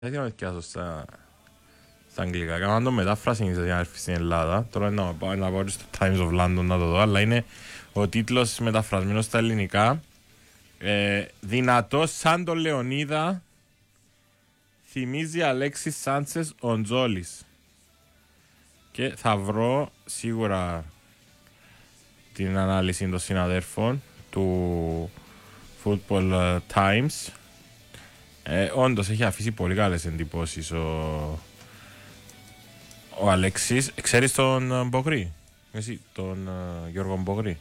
Δεν θέλω να πιάσω στα αγγλικά. Κάνω το μετάφραση για να έρθει στην Ελλάδα. Τώρα να πάω στο Times of London να το δω. Αλλά είναι ο τίτλος μεταφρασμένος στα ελληνικά. Δυνατός σαν τον Λεωνίδα θυμίζει Αλέξης Σάντσες ο Τζόλης. Και θα βρω σίγουρα την ανάλυση των συναδέρφων του Football Times. Όντως έχει αφήσει πολύ καλές εντυπώσεις ο Αλέξης. Ξέρεις τον Μπογρή? Εσύ, τον Γιώργο Μπογρή?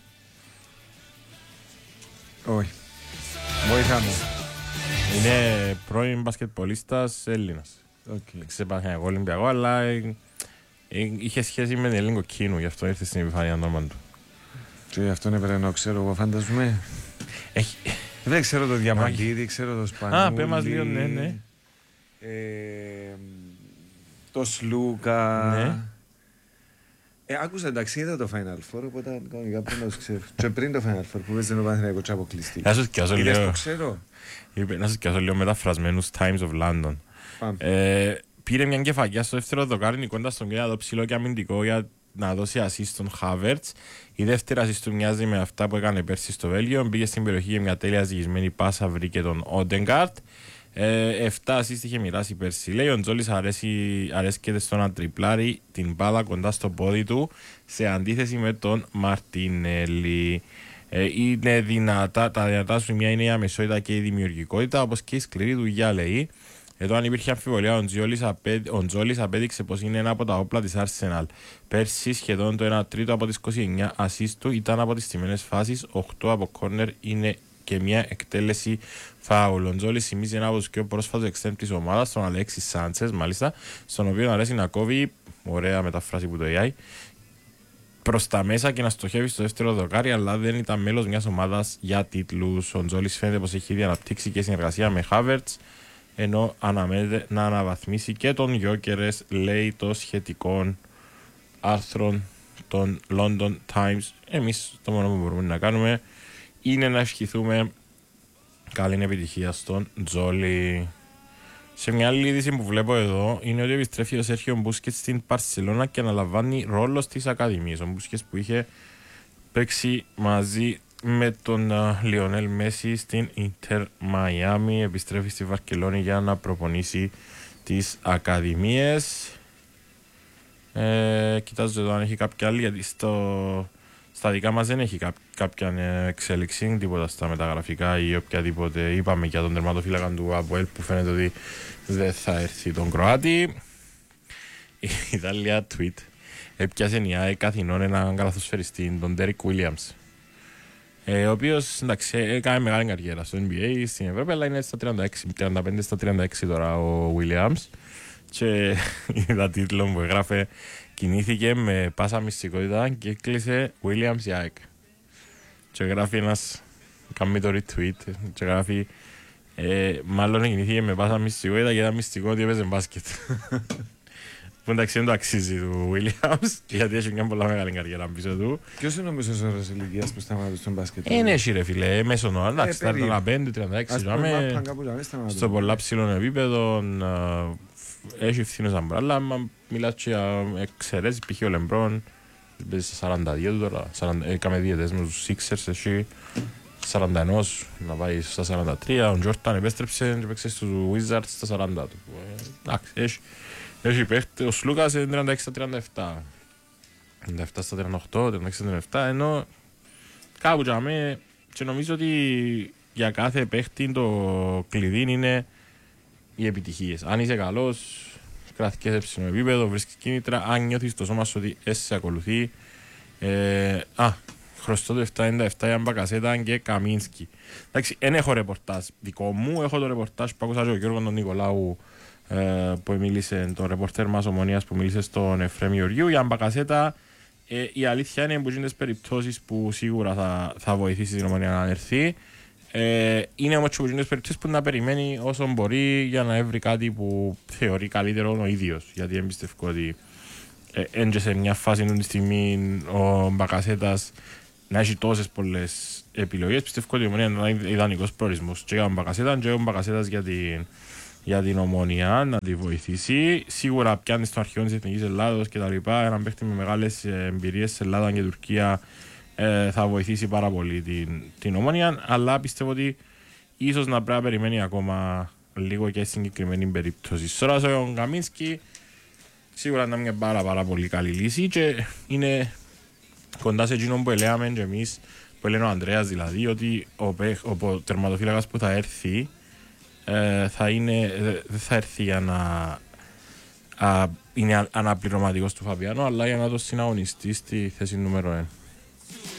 Όχι. Βοήθα μου. Είναι πρώην μπασκετπολίστας Έλληνας. Ξεπάθει εγώ Ολυμπιακό, αλλά είχε σχέση με την Ελλήνικο Κίνου, γι' αυτό ήρθε στην επιφάνεια όνομα του. Και γι' αυτό έπρεπε να ξέρω εγώ, φανταζούμε. Δεν ξέρω το Διαμαντίδη, ξέρω το Σπανούλη. Α, πέ μας λίγο, ναι. Το Σλούκα. Ναι. Άκουσα εντάξει, είδα το Final Four, οπότε κανονικά πρέπει να το ξέρω. Και πριν το Final Four που παίζει το Παναθηναϊκό και αποκλειστή. Να σου σκιάσω λίγο. Είδες το ξέρω. Να σου σκιάσω λίγο μεταφρασμένους Times of London. Πήρε μια κεφαγιά στο δεύτερο δοκάρι νικώντας τον Κέδα το ψηλό και αμυντικό για να δώσει assist στον Χάβερτς. Η δεύτερη assist του μοιάζει με αυτά που έκανε πέρσι στο Βέλγιο. Μπήκε στην περιοχή για μια τέλεια ζυγισμένη πάσα, βρήκε τον Όντεγκαρτ. 7 assist είχε μοιράσει πέρσι. Λέει ο Τζόλης αρέσκεται στο να τριπλάρει την μπάλα κοντά στο πόδι του, σε αντίθεση με τον Μαρτινέλη. Είναι δυνατά, τα δυνατά σου μια είναι η αμεσότητα και η δημιουργικότητα, όπως και η σκληρή δουλειά, λέει. Εδώ, αν υπήρχε αμφιβολία, ο Τζόλης απέδειξε πως είναι ένα από τα όπλα της Arsenal. Πέρσι, σχεδόν το 1 τρίτο από τις 29 assist του ήταν από τις στιμένες φάσεις, 8 από κόρνερ είναι και μια εκτέλεση φάουλ. Ο Τζόλης θυμίζει ένα από τους πιο πρόσφατους εξτρέμ της ομάδας, τον Αλέξη Σάντσες, μάλιστα, στον οποίο αρέσει να κόβει, ωραία μεταφράση που το AI, προς τα μέσα και να στοχεύει στο δεύτερο δοκάρι, αλλά δεν ήταν μέλος μιας ομάδας για τίτλους. Ο Τζόλης φαίνεται πως έχει ήδη αναπτύξει και συνεργασία με Χάβερτς, ενώ αναμένεται να αναβαθμίσει και τον Γιόκερες, λέει το σχετικό άρθρο των London Times. Εμείς το μόνο που μπορούμε να κάνουμε είναι να ευχηθούμε καλή επιτυχία στον Τζόλι. Σε μια άλλη είδηση που βλέπω εδώ είναι ότι επιστρέφει ο Σέρχιο Μπούσκετς στην Παρσελόνα και αναλαμβάνει ρόλο στις Ακαδημίες. Ο Μπούσκετς που είχε παίξει μαζί με τον Λιονέλ Μέση στην Ιντερ Μαϊάμι επιστρέφει στη Βαρκελόνη για να προπονήσει τις Ακαδημίες. Κοιτάζω εδώ αν έχει κάποια άλλη, γιατί στα δικά μας δεν έχει κάποια εξέλιξη, τίποτα στα μεταγραφικά ή οποιαδήποτε. Είπαμε για τον τερματοφύλακα του ΑΠΟΕΛ που φαίνεται ότι δεν θα έρθει τον Κροάτι. Η Ιταλία tweet έπιασε η ΑΕ Καθηνών έναν καλαθοσφαιριστή, τον Ντέρικ Βίλιαμς, ο οποίος έκανε μεγάλη καριέρα στο NBA στην Ευρώπη, αλλά είναι στα 35 στα 36 τώρα ο Williams. Και είδα τίτλο που έγραφε «Κινήθηκε με πάσα μυστικότητα και έκλεισε Williams Yaek». Και γράφει ένας, κάνει το retweet και γράφει «Μάλλον κινήθηκε με πάσα μυστικότητα και ήταν μυστικό ότι έπαιζε μπάσκετ». Που εντάξει δεν το αξίζει του Williams, γιατί έχει μια πολλά μεγάλη καριέρα πίσω του. Ποιος είναι ο μέσος όρος ηλικίας που σταμάτησε στον μπάσκετ? Ναι, εσύ ρε φίλε, μέσον όρο, εντάξει, θα έρθει να 5-36, στο πολλά ψηλό επίπεδο, έχει ευθύνες αμπράλα, αλλά μιλάς και για εξαιρέσεις, π.χ. ο Λεμπρόν, παίζει στα 42 τώρα, έκαμε διαιτές με τους Sixers, έχει 41, να πάει στα 43, ο Τζόρταν επέστρεψε και παίξε στους Wizards στα 40 του. Εντάξει, έχει παίχτη, ο Σλούκας είναι 36 στα 37, 37 στα 38, 36 στα 37, ενώ κάπου για μέ, και νομίζω ότι για κάθε παίχτη το κλειδί είναι οι επιτυχίες. Αν είσαι καλός, κρατικές σε ψηλό επίπεδο, βρίσκεις κίνητρα, αν νιώθεις το σώμα σου ότι σε ακολουθεί. Χρωστώ το 797 για Μπακασέτα και Καμίνσκι. Εντάξει, δεν έχω ρεπορτάζ δικό μου, έχω το ρεπορτάζ που άκουσα και ο Γιώργο τον Νικολάου, που μίλησε, τον ρεπορτέρ μας Ομονίας που μίλησε στον Εφραίμ Γεωργίου για Μπακασέτα. Η αλήθεια είναι που είναι τις περιπτώσεις που σίγουρα θα βοηθήσει την Ομονία να έρθει. Είναι όμως και τις περιπτώσεις που να περιμένει όσο μπορεί για να βρει κάτι που θεωρεί καλύτερο ο ίδιος. Γιατί δεν πιστεύω ότι έντια σε μια φάση του τη στιγμή ο Μπακασέτας να έχει τόσες πολλές επιλογές. Πιστεύω ότι η Ομονία είναι ιδανικός προορισμός και για τον Μπακασέτα και ο Μπακασέτας για την Ομόνια να τη βοηθήσει. Σίγουρα πιάνει στο αρχείο της Εθνικής Ελλάδος και τα λοιπά. Έναν παίχτη με μεγάλες εμπειρίες σε Ελλάδα και Τουρκία θα βοηθήσει πάρα πολύ την Ομόνια. Αλλά πιστεύω ότι ίσως να πρέπει να περιμένει ακόμα λίγο και συγκεκριμένη περίπτωση. Τώρα ο Καμίνσκι σίγουρα είναι μια πάρα πολύ καλή λύση και είναι κοντά σε εκείνον που λέμε και εμείς, που λένε ο Ανδρέας δηλαδή, ότι ο τερματοφύλακας που θα έρθει δεν θα έρθει για να είναι αναπληρωματικός του Φαβιάνο, αλλά για να το συναγωνιστεί στη θέση νούμερο 1.